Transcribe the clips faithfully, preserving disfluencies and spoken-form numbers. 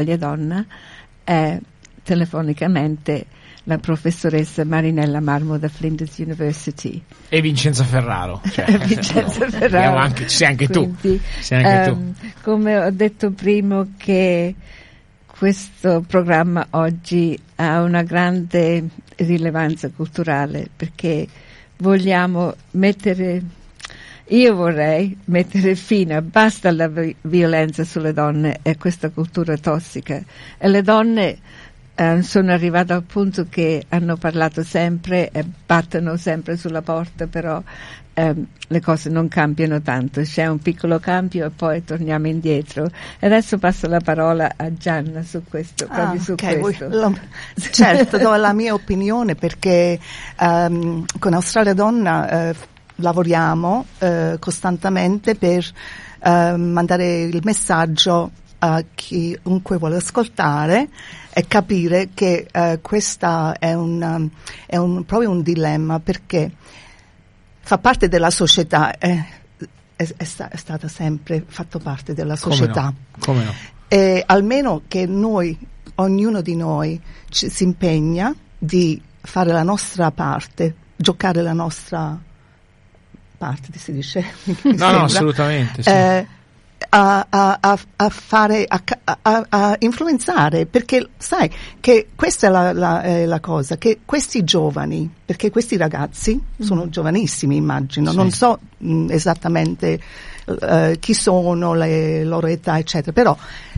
Donna è telefonicamente la professoressa Marinella Marmo da Flinders University e Vincenza Ferraro, cioè, Vincenza no, Ferraro anche, sei anche quindi, tu, sei anche um, tu. Come ho detto prima, che questo programma oggi ha una grande rilevanza culturale, perché vogliamo mettere io vorrei mettere fine, basta la vi- violenza sulle donne e questa cultura tossica, e le donne Uh, sono arrivate al punto che hanno parlato sempre e battono sempre sulla porta, però um, le cose non cambiano tanto, c'è un piccolo cambio e poi torniamo indietro. E adesso passo la parola a Gianna su questo, ah, proprio su okay. questo. Lo, certo, do la mia opinione, perché um, con Australia Donna uh, lavoriamo uh, costantemente per uh, mandare il messaggio a chiunque vuole ascoltare e capire che uh, questa è, un, è un, proprio un dilemma, perché fa parte della società, è, è, è, sta, è stata sempre fatto parte della società. Come no? Come no? E almeno che noi, ognuno di noi, ci, si impegna di fare la nostra parte, giocare la nostra parte, si dice? No, sembra. no, assolutamente, sì. Eh, A, a, a fare, a, a, a influenzare, perché sai che questa è la, la, eh, la cosa, che questi giovani, perché questi ragazzi mm. sono giovanissimi, immagino, sì. Non so mh, esattamente uh, chi sono, le loro età, eccetera, però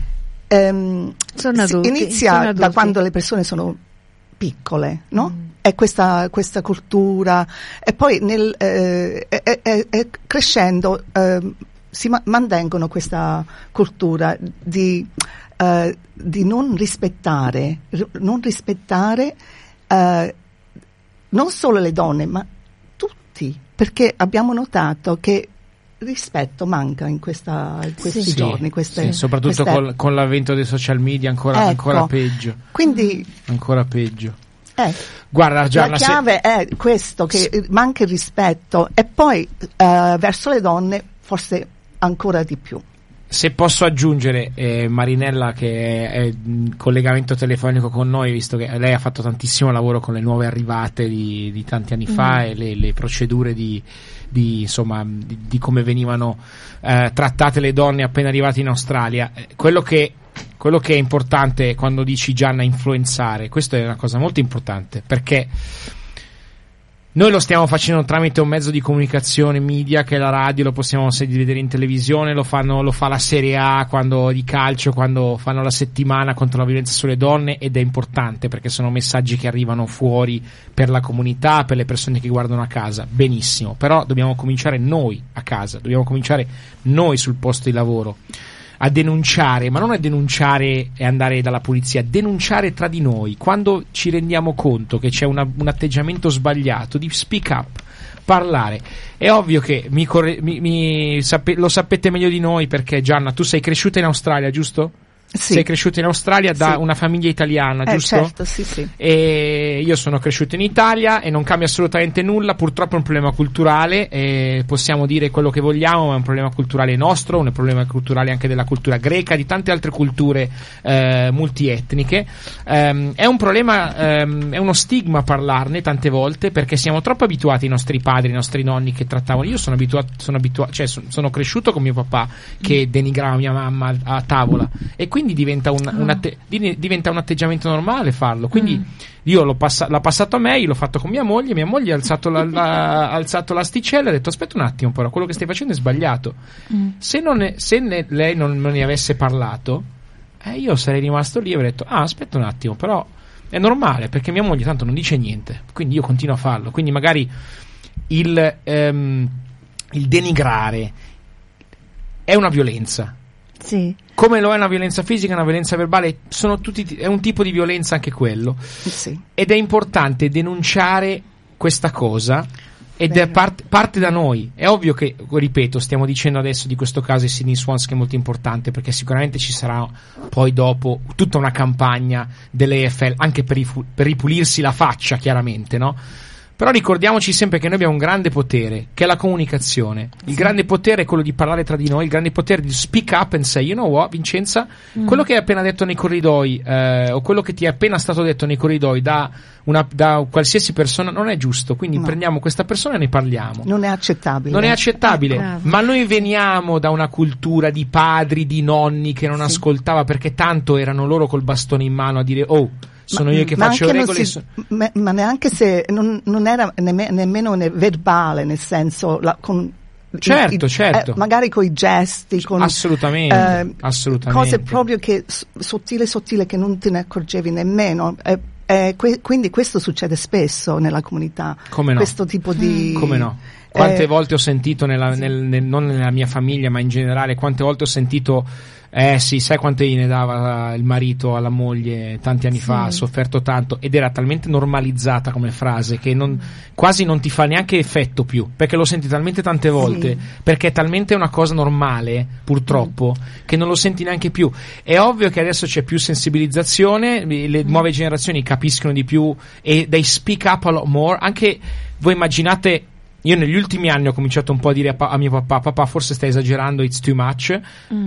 ehm, sono adulti, inizia sono adulti. Da quando le persone sono piccole, no? Mm. E questa, questa cultura, e poi nel, eh, è, è, è crescendo eh, si ma- mantengono questa cultura di, uh, di non rispettare, r- non rispettare uh, non solo le donne, ma tutti, perché abbiamo notato che rispetto manca in, questa, in questi sì, giorni. Queste, sì, soprattutto queste... Col, con l'avvento dei social media ancora, ecco, ancora peggio. Quindi, ancora peggio. Eh, Guarda, Gianna, la chiave se... è questo, che sì. manca il rispetto, e poi uh, verso le donne forse ancora di più. Se posso aggiungere, eh, Marinella, che è in collegamento telefonico con noi, visto che lei ha fatto tantissimo lavoro con le nuove arrivate di, di tanti anni mm. fa, e le, le procedure di, di insomma di, di come venivano eh, trattate le donne appena arrivate in Australia. Quello che quello che è importante quando dici, Gianna, influenzare, questo è una cosa molto importante, perché noi lo stiamo facendo tramite un mezzo di comunicazione media che è la radio, lo possiamo vedere in televisione, lo fanno, lo fa la Serie A quando di calcio, quando fanno la settimana contro la violenza sulle donne, ed è importante perché sono messaggi che arrivano fuori per la comunità, per le persone che guardano a casa. Benissimo, però dobbiamo cominciare noi a casa, dobbiamo cominciare noi sul posto di lavoro a denunciare, ma non a denunciare e andare dalla polizia, a denunciare tra di noi quando ci rendiamo conto che c'è una, un atteggiamento sbagliato, di speak up, parlare. È ovvio che mi corre, mi, mi sape, lo sapete meglio di noi, perché Gianna, tu sei cresciuta in Australia, giusto? Sì. Sei cresciuta in Australia da sì. una famiglia italiana, eh, giusto? Certo, sì, sì. E io sono cresciuto in Italia e non cambia assolutamente nulla, purtroppo è un problema culturale, e possiamo dire quello che vogliamo, ma è un problema culturale nostro, un problema culturale anche della cultura greca, di tante altre culture eh, multietniche. Um, è un problema, um, è uno stigma parlarne tante volte, perché siamo troppo abituati, i nostri padri, i nostri nonni che trattavano. Io sono abituato, sono abituato, cioè sono, sono cresciuto con mio papà che denigrava mia mamma a, a tavola, e quindi diventa un, un, atte- diventa un atteggiamento normale farlo. Quindi mm. io l'ho, passa- l'ho passato a me, io l'ho fatto con mia moglie, mia moglie ha alzato, la, la, ha alzato l'asticella e ha detto: aspetta un attimo, però quello che stai facendo è sbagliato. Mm. Se, non è, se ne, lei non, non ne avesse parlato, eh, io sarei rimasto lì e avrei detto: ah, aspetta un attimo, però è normale, perché mia moglie tanto non dice niente, quindi io continuo a farlo. Quindi magari il, ehm, il denigrare è una violenza. Sì. Come lo è una violenza fisica, una violenza verbale, sono tutti, è un tipo di violenza anche quello. Sì. Ed è importante denunciare questa cosa, ed Bene. è part, parte da noi. È ovvio che, ripeto, stiamo dicendo adesso di questo caso di Sydney Swans, che è molto importante, perché sicuramente ci sarà poi dopo tutta una campagna dell'A F L anche per, rifu- per ripulirsi la faccia, chiaramente, no? Però ricordiamoci sempre che noi abbiamo un grande potere, che è la comunicazione. Il sì. grande potere è quello di parlare tra di noi, il grande potere di speak up and say, you know what, Vincenza, mm. quello che hai appena detto nei corridoi, eh, o quello che ti è appena stato detto nei corridoi da, una, da qualsiasi persona non è giusto, quindi no. prendiamo questa persona e ne parliamo. Non è accettabile. Non è accettabile, ah, ma noi veniamo da una cultura di padri, di nonni che non sì. ascoltava, perché tanto erano loro col bastone in mano a dire, oh, sono ma, io che faccio regole. Si, ma, ma neanche se non, non era nemme, nemmeno ne, verbale, nel senso la, con certo, i, certo. Eh, magari con i gesti, con assolutamente, eh, assolutamente. cose proprio che sottile sottile che non te ne accorgevi nemmeno. Eh, eh, que, quindi questo succede spesso nella comunità. Come no? Questo tipo di come no? Quante eh, volte ho sentito nella, sì. nel, nel, non nella mia famiglia, ma in generale, quante volte ho sentito eh sì, sai quante ne dava il marito alla moglie tanti anni sì. fa, ha sofferto tanto, ed era talmente normalizzata come frase che non, quasi non ti fa neanche effetto più, perché lo senti talmente tante volte, sì. perché è talmente una cosa normale, purtroppo, mm. che non lo senti neanche più. È ovvio che adesso c'è più sensibilizzazione, le mm. nuove generazioni capiscono di più e they speak up a lot more. Anche voi immaginate, io negli ultimi anni ho cominciato un po' a dire a, pa- a mio papà, papà forse stai esagerando, it's too much, mm.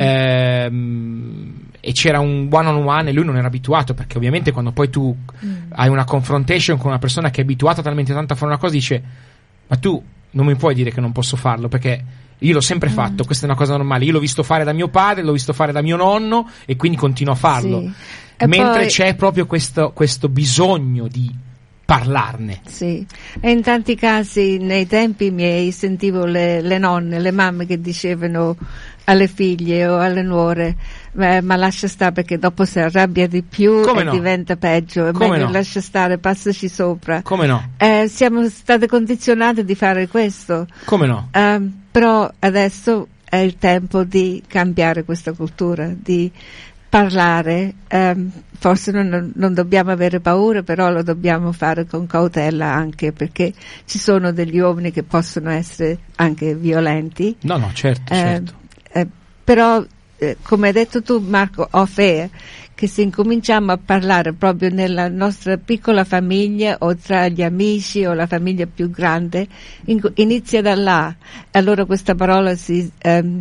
ehm, e c'era un one on one e lui non era abituato, perché ovviamente quando poi tu mm. hai una confrontation con una persona che è abituata talmente tanto a fare una cosa, dice, ma tu non mi puoi dire che non posso farlo, perché io l'ho sempre mm. fatto, questa è una cosa normale, io l'ho visto fare da mio padre, l'ho visto fare da mio nonno e quindi continuo a farlo, sì. mentre poi c'è proprio questo, questo bisogno di parlarne. Sì, e in tanti casi nei tempi miei sentivo le, le nonne, le mamme che dicevano alle figlie o alle nuore, ma, ma lascia stare perché dopo si arrabbia di più Come e no? diventa peggio, è Come meglio no? lascia stare, passaci sopra. Come no? Eh, siamo state condizionate di fare questo. Come no? Eh, però adesso è il tempo di cambiare questa cultura, di parlare, um, forse non, non dobbiamo avere paura, però lo dobbiamo fare con cautela, anche perché ci sono degli uomini che possono essere anche violenti. No, no, certo, eh, certo. Eh, però, eh, come hai detto tu, Marco, off air, che se incominciamo a parlare proprio nella nostra piccola famiglia o tra gli amici o la famiglia più grande, in, inizia da là, allora questa parola si... Um,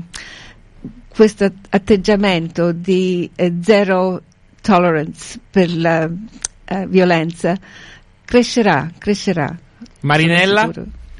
questo atteggiamento di eh, zero tolerance per la eh, violenza crescerà, crescerà. Marinella?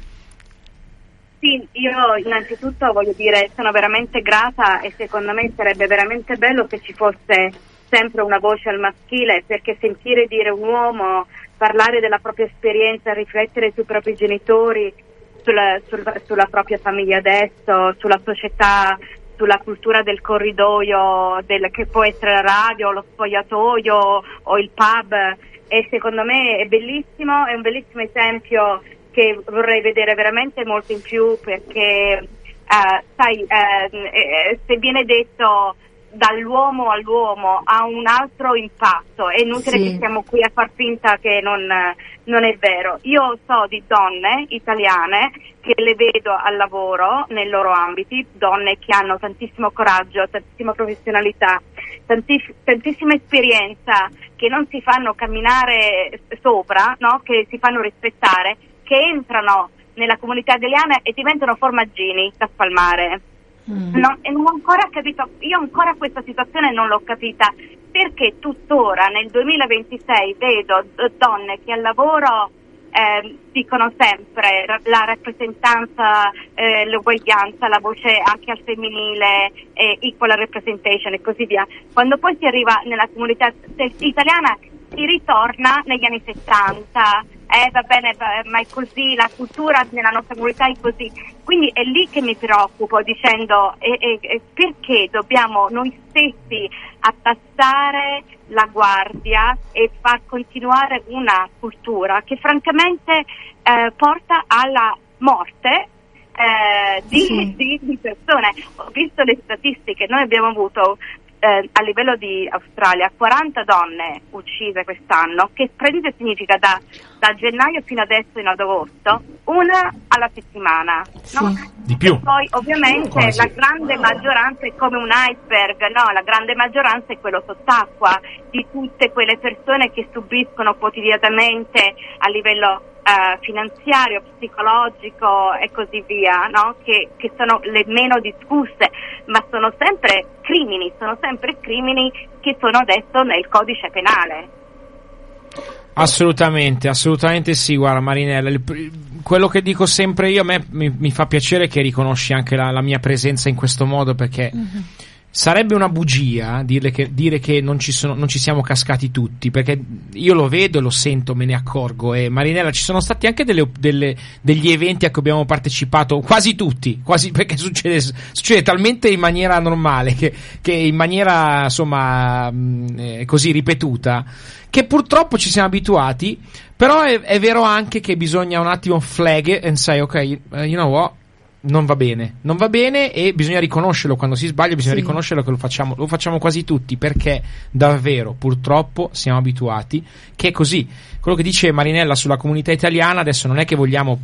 Sì, io innanzitutto voglio dire, sono veramente grata e secondo me sarebbe veramente bello se ci fosse sempre una voce al maschile, perché sentire dire un uomo parlare della propria esperienza, riflettere sui propri genitori, sulla, sul, sulla propria famiglia adesso, sulla società, sulla cultura del corridoio, del, che può essere la radio, lo spogliatoio o il pub, e secondo me è bellissimo, è un bellissimo esempio che vorrei vedere veramente molto in più, perché uh, sai, uh, se viene detto dall'uomo all'uomo ha un altro impatto, è inutile sì. che siamo qui a far finta che non, non è vero. Io so di donne italiane che le vedo al lavoro nei loro ambiti, donne che hanno tantissimo coraggio, tantissima professionalità, tantiss- tantissima esperienza, che non si fanno camminare sopra, no? Che si fanno rispettare, che entrano nella comunità italiana e diventano formaggini da spalmare. Mm. No, e non ho ancora capito, io ancora questa situazione non l'ho capita, perché tuttora nel duemilaventisei vedo donne che al lavoro eh, dicono sempre la rappresentanza, eh, l'uguaglianza, la voce anche al femminile, eh, equal representation e così via. Quando poi si arriva nella comunità italiana si ritorna negli anni settanta, eh va bene, ma è così, la cultura nella nostra comunità è così. Quindi è lì che mi preoccupo, dicendo eh, eh, perché dobbiamo noi stessi abbassare la guardia e far continuare una cultura che francamente eh, porta alla morte eh, di, sì. di, di persone. Ho visto le statistiche, noi abbiamo avuto Eh, a livello di Australia quaranta donne uccise quest'anno, che praticamente significa da, da gennaio fino adesso in agosto una alla settimana, sì. no? Di più. E poi ovviamente Quasi. la grande maggioranza è come un iceberg, no? La grande maggioranza è quello sott'acqua di tutte quelle persone che subiscono quotidianamente a livello uh, finanziario, psicologico e così via, no? Che, che sono le meno discusse, ma sono sempre crimini, sono sempre crimini che sono adesso nel codice penale. Assolutamente, assolutamente sì, guarda Marinella, il, quello che dico sempre io, a me mi, mi fa piacere che riconosci anche la, la mia presenza in questo modo, perché mm-hmm. sarebbe una bugia dire che, dire che non, ci sono, non ci siamo cascati tutti, perché io lo vedo, lo sento, me ne accorgo. E Marinella, ci sono stati anche delle, delle, degli eventi a cui abbiamo partecipato, quasi tutti, quasi, perché succede, succede talmente in maniera normale, che, che in maniera insomma eh, così ripetuta, che purtroppo ci siamo abituati. Però è, è vero anche che bisogna un attimo flag it and say ok, uh, you know what, non va bene, non va bene, e bisogna riconoscerlo quando si sbaglia, bisogna sì. riconoscerlo, che lo facciamo, lo facciamo quasi tutti, perché davvero purtroppo siamo abituati che è così. Quello che dice Marinella sulla comunità italiana, adesso non è che vogliamo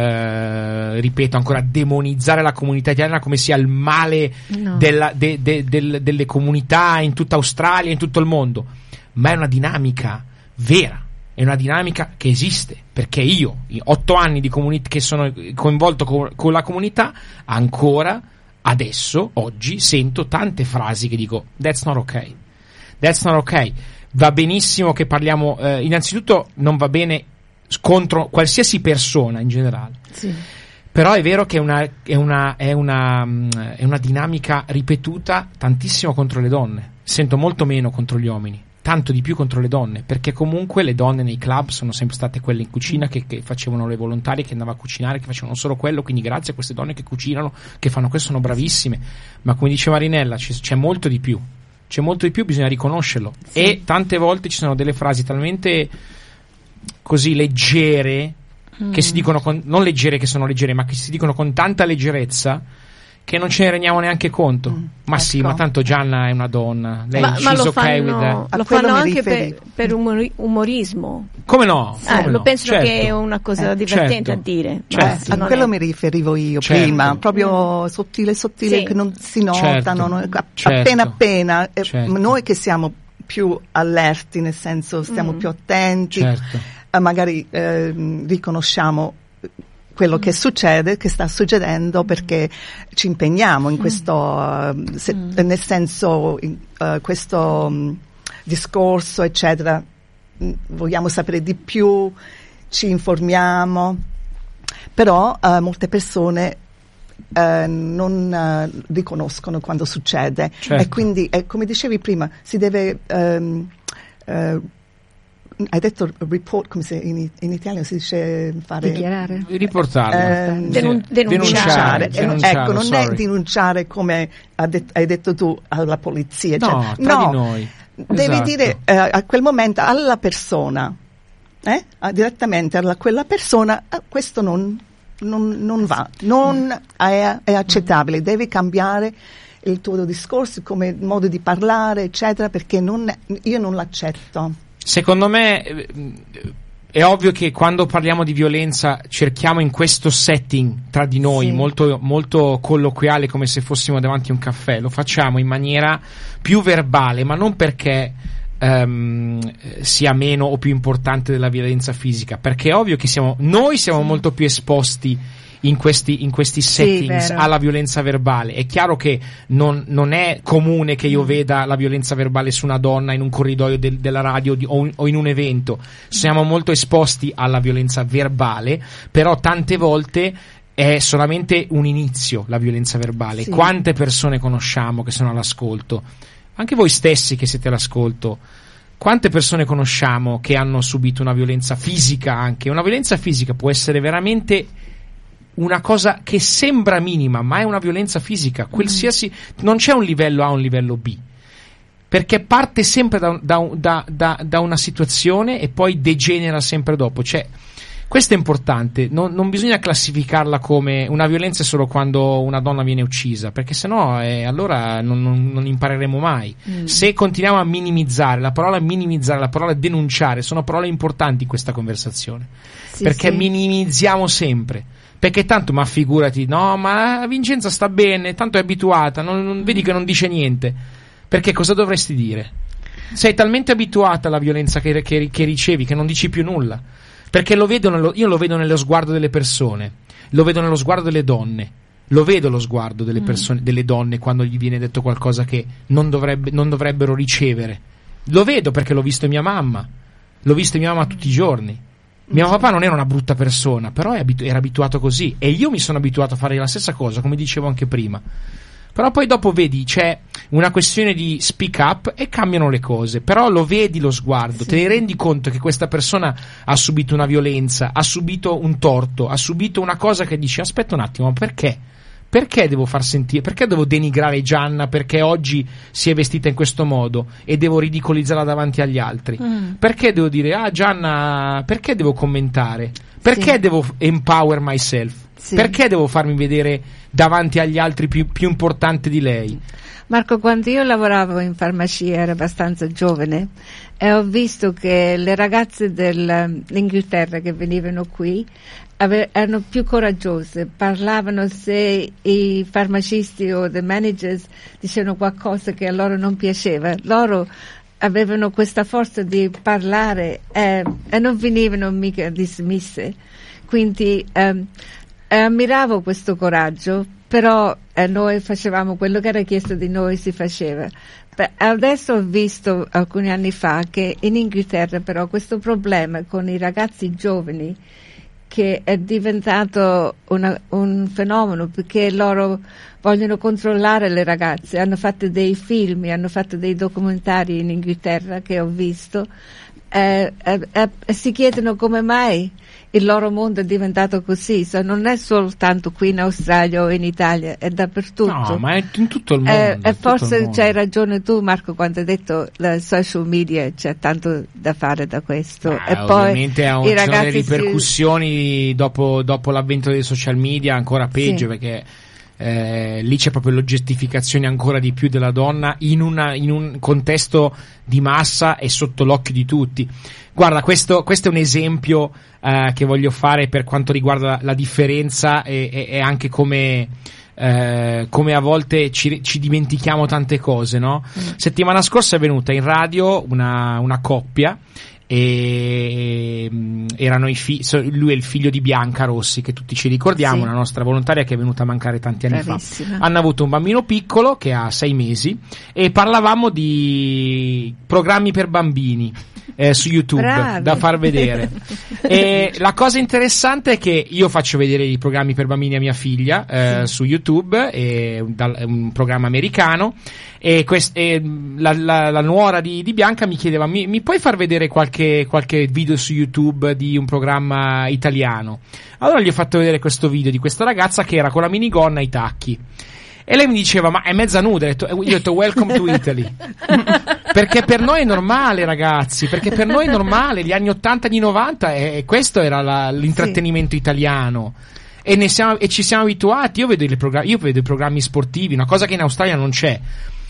eh, ripeto ancora, demonizzare la comunità italiana come sia il male no. della, de, de, de, delle comunità in tutta Australia, in tutto il mondo, ma è una dinamica vera. È una dinamica che esiste, perché io, in otto anni di comunità che sono coinvolto con, con la comunità, ancora adesso, oggi, sento tante frasi che dico that's not okay, that's not okay. Va benissimo che parliamo, eh, innanzitutto non va bene contro qualsiasi persona in generale, sì. Però è vero che è una, è una, è una, è una dinamica ripetuta tantissimo contro le donne, sento molto meno contro gli uomini, tanto di più contro le donne, perché comunque le donne nei club sono sempre state quelle in cucina che, che facevano le volontarie, che andavano a cucinare, che facevano solo quello, quindi grazie a queste donne che cucinano, che fanno questo, sono bravissime. Ma come dice Marinella, c'è, c'è molto di più, c'è molto di più, bisogna riconoscerlo. Sì. E tante volte ci sono delle frasi talmente così leggere, mm. che si dicono con, non leggere che sono leggere, ma che si dicono con tanta leggerezza, che non ce ne rendiamo neanche conto. Mm, ma ecco. Sì, ma tanto Gianna è una donna, lei ma, ma lo okay fanno, lo fanno anche per, per umori, umorismo. Come no? Ah, come lo no? penso certo. che è una cosa eh, divertente certo. a dire. Certo. A quello è... mi riferivo io certo. prima, proprio mm. sottile sottile, sì. che non si notano, certo. certo. appena appena, certo. eh, noi che siamo più allerti, nel senso stiamo mm. più attenti, certo. eh, magari eh, riconosciamo quello che succede, che sta succedendo, perché ci impegniamo in questo, uh, se, mm. nel senso, in, uh, questo um, discorso, eccetera. Vogliamo sapere di più, ci informiamo, però uh, molte persone uh, non uh, riconoscono quando succede. Certo. E quindi, eh, come dicevi prima, si deve... Um, uh, hai detto report, come se in, in italiano si dice fare dichiarare, riportare, eh, Denun- denunciare, denunciare, denunciare ecco, non sorry. è denunciare come hai detto tu alla polizia, no, cioè, tra no, di noi. Devi esatto. dire eh, a quel momento alla persona, eh, direttamente a quella persona, eh, questo non, non, non va, non è, è accettabile, devi cambiare il tuo discorso, come modo di parlare, eccetera, perché non, io non l'accetto. Secondo me è ovvio che quando parliamo di violenza cerchiamo in questo setting tra di noi, sì. molto, molto colloquiale, come se fossimo davanti a un caffè, lo facciamo in maniera più verbale, ma non perché um, sia meno o più importante della violenza fisica, perché è ovvio che siamo, noi siamo sì. molto più esposti in questi, in questi settings sì, alla violenza verbale. È chiaro che non, non è comune che io veda la violenza verbale su una donna in un corridoio del, della radio di, o, o in un evento. Siamo molto esposti alla violenza verbale, però tante volte è solamente un inizio la violenza verbale. Sì. Quante persone conosciamo che sono all'ascolto? Anche voi stessi che siete all'ascolto, quante persone conosciamo che hanno subito una violenza fisica anche? Una violenza fisica può essere veramente una cosa che sembra minima, ma è una violenza fisica, qualsiasi, non c'è un livello A o un livello B, perché parte sempre da, da, da, da, da una situazione e poi degenera sempre dopo. Cioè, questo è importante, non, non bisogna classificarla come una violenza solo quando una donna viene uccisa, perché sennò eh, allora non, non, non impareremo mai. Mm. Se continuiamo a minimizzare, la parola minimizzare, la parola denunciare, sono parole importanti in questa conversazione, sì, perché sì. minimizziamo sempre. Perché tanto, ma figurati, no, ma Vincenza sta bene, tanto è abituata, non, non vedi che non dice niente. Perché cosa dovresti dire? Sei talmente abituata alla violenza che, che, che ricevi che non dici più nulla. perché lo vedo nello, io lo vedo nello sguardo delle persone, lo vedo nello sguardo delle donne, lo vedo lo sguardo delle persone, mm. delle donne quando gli viene detto qualcosa che non, dovrebbe, non dovrebbero ricevere. Lo vedo perché l'ho visto in mia mamma, l'ho visto in mia mamma tutti i giorni. Mio papà non era una brutta persona, però abitu- era abituato così, e io mi sono abituato a fare la stessa cosa, come dicevo anche prima. Però poi dopo vedi, c'è una questione di speak up e cambiano le cose, però lo vedi lo sguardo, sì. Te ne rendi conto che questa persona ha subito una violenza, ha subito un torto, ha subito una cosa che dici aspetta un attimo, ma perché? Perché devo far sentire, perché devo denigrare Gianna perché oggi si è vestita in questo modo e devo ridicolizzarla davanti agli altri? Mm. Perché devo dire ah Gianna, perché devo commentare? Perché sì. devo empower myself? Sì. Perché devo farmi vedere davanti agli altri più, più importante di lei? Marco, quando io lavoravo in farmacia, ero abbastanza giovane e ho visto che le ragazze dell'Inghilterra che venivano qui ave- erano più coraggiose, parlavano se i farmacisti o i managers dicevano qualcosa che a loro non piaceva, loro avevano questa forza di parlare eh, e non venivano mica dismesse, quindi ehm, ammiravo questo coraggio, però eh, noi facevamo quello che era chiesto di noi, si faceva. Beh, adesso ho visto alcuni anni fa che in Inghilterra però questo problema con i ragazzi giovani che è diventato una, un fenomeno perché loro vogliono controllare le ragazze, hanno fatto dei film, hanno fatto dei documentari in Inghilterra che ho visto eh, eh, eh, si chiedono come mai il loro mondo è diventato così, so, non è soltanto qui in Australia o in Italia, è dappertutto. No, ma è in tutto il mondo. Eh, e forse c'hai ragione tu, Marco, quando hai detto la social media, c'è tanto da fare da questo. Ah, e poi ovviamente ha un, i ci sono ragazzi delle ripercussioni si... dopo, dopo l'avvento dei social media ancora peggio, sì. perché eh, lì c'è proprio l'oggettificazione ancora di più della donna in, una, in un contesto di massa e sotto l'occhio di tutti. Guarda, questo, questo è un esempio uh, che voglio fare per quanto riguarda la, la differenza e, e, e anche come, uh, come a volte ci, ci dimentichiamo tante cose, no? Mm. Settimana scorsa è venuta in radio una, una coppia e um, erano i fi- so, lui è il figlio di Bianca Rossi, che tutti ci ricordiamo, sì. Una nostra volontaria che è venuta a mancare tanti anni Bravissima. fa. Hanno avuto un bambino piccolo che ha sei mesi e parlavamo di programmi per bambini eh, su YouTube. Bravi. Da far vedere. E la cosa interessante è che io faccio vedere i programmi per bambini a mia figlia eh, sì. su YouTube, è un, è un programma americano, e, quest- e la, la, la nuora di, di Bianca mi chiedeva mi, mi puoi far vedere qualche, qualche video su YouTube di un programma italiano? Allora gli ho fatto vedere questo video di questa ragazza che era con la minigonna e i tacchi. E lei mi diceva, ma è mezza nuda? Io ho detto, welcome to Italy. Perché per noi è normale, ragazzi, perché per noi è normale, gli anni ottanta, anni novanta, e questo era la, l'intrattenimento sì. italiano. E, ne siamo, e ci siamo abituati. Io vedo, i programmi, io vedo i programmi sportivi, una cosa che in Australia non c'è.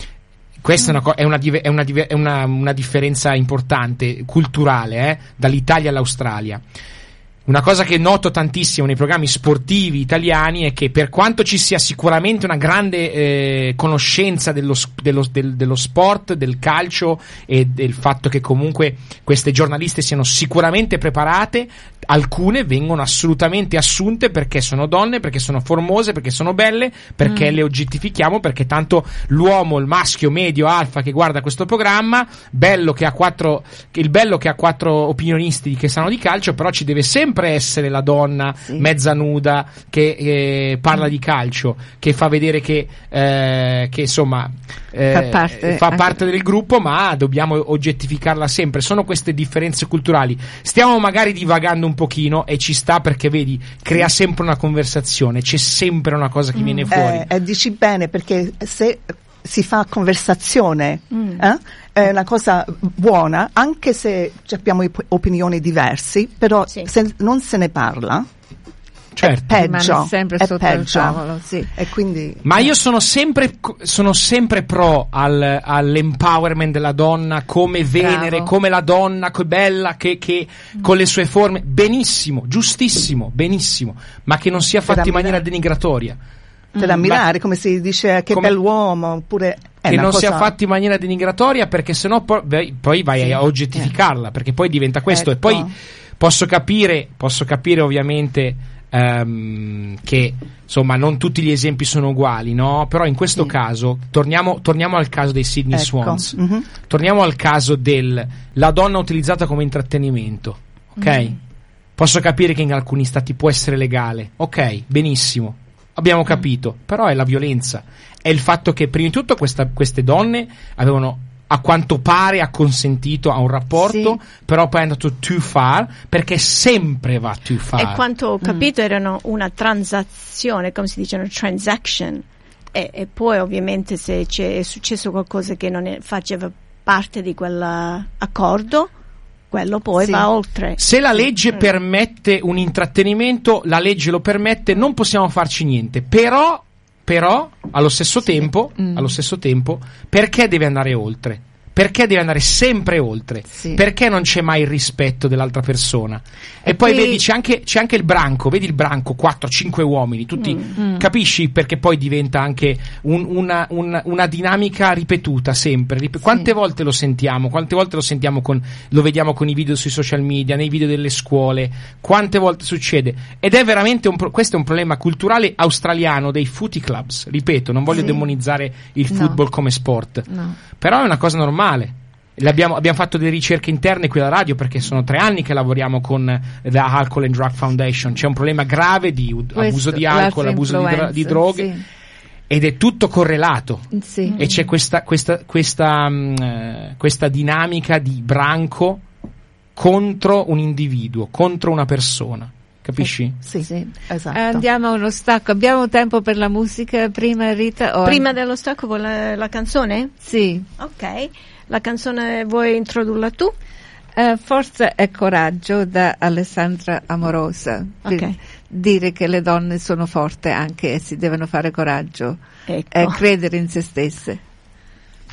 Questa è, una, è, una, è, una, è una, una differenza importante, culturale, eh, dall'Italia all'Australia. Una cosa che noto tantissimo nei programmi sportivi italiani è che per quanto ci sia sicuramente una grande eh, conoscenza dello, dello, del, dello sport, del calcio e del fatto che comunque queste giornaliste siano sicuramente preparate, alcune vengono assolutamente assunte perché sono donne, perché sono formose, perché sono belle, perché mm. le oggettifichiamo, perché tanto l'uomo, il maschio medio alfa che guarda questo programma, bello che ha quattro, il bello che ha quattro opinionisti che sanno di calcio, però ci deve sempre essere la donna sì. mezza nuda che eh, parla di calcio, che fa vedere che, eh, che insomma eh, fa, parte, fa parte del gruppo, ma dobbiamo oggettificarla sempre. Sono queste differenze culturali. Stiamo magari divagando un pochino e ci sta, perché vedi, crea sempre una conversazione, c'è sempre una cosa che mm. viene fuori. Eh, eh, dici bene, perché se si fa conversazione mm. eh? è una cosa buona, anche se abbiamo opinioni diverse, però sì. se non se ne parla certo. è peggio, sempre è sotto peggio. il tavolo, sì. E quindi, ma io sono sempre sono sempre pro al, all'empowerment della donna come Venere, Bravo. come la donna che bella, che, che mm. con le sue forme, benissimo, giustissimo, benissimo, ma che non sia fatto in maniera denigratoria. Per mm. ammirare, come si dice, che come, bell'uomo, oppure che non cosa... sia fatto in maniera denigratoria, perché sennò poi, poi vai sì. a oggettificarla, perché poi diventa questo. Ecco. E poi Posso capire, posso capire ovviamente um, che insomma non tutti gli esempi sono uguali, no? Però in questo sì. caso torniamo, torniamo al caso dei Sydney ecco. Swans, mm-hmm. torniamo al caso del la donna utilizzata come intrattenimento, ok? Mm. Posso capire che in alcuni stati può essere legale, ok, benissimo, abbiamo capito, mm. però è la violenza, è il fatto che prima di tutto questa, queste donne avevano a quanto pare acconsentito a un rapporto, sì. però poi è andato too far, perché sempre va too far. E quanto ho capito mm. erano una transazione, come si dice, una transaction, e, e poi ovviamente se c'è è successo qualcosa che non è, faceva parte di quell'accordo, quello poi sì. va oltre. Se la legge mm. permette un intrattenimento, la legge lo permette, non possiamo farci niente, però Però allo stesso sì. tempo, mm. allo stesso tempo, perché deve andare oltre? Perché deve andare sempre oltre? Sì. Perché non c'è mai il rispetto dell'altra persona? E, e poi qui... vedi c'è anche, c'è anche il branco, vedi il branco, quattro cinque uomini, tutti mm. capisci? Perché poi diventa anche un, una, una, una dinamica ripetuta sempre. Rip- sì. Quante volte lo sentiamo? Quante volte lo sentiamo con, lo vediamo con i video sui social media, nei video delle scuole? Quante volte succede? Ed è veramente un pro- questo è un problema culturale australiano dei footy clubs. Ripeto, non voglio sì. demonizzare il no. football come sport, no. però è una cosa normale. Abbiamo, abbiamo fatto delle ricerche interne qui alla radio, perché sono tre anni che lavoriamo con the Alcohol and Drug Foundation. C'è un problema grave di Questo, abuso di alcol, abuso di, dro- di droghe sì. ed è tutto correlato sì. e c'è questa, questa, questa, um, questa dinamica di branco contro un individuo, contro una persona. Capisci? Sì, sì, esatto. Andiamo a uno stacco. Abbiamo tempo per la musica prima, Rita? O prima dello stacco vuoi la, la canzone? Sì. Ok. La canzone vuoi introdurla tu? Uh, Forza e coraggio da Alessandra Amorosa. Per okay. dire che le donne sono forti anche e si devono fare coraggio ecco. e credere in se stesse.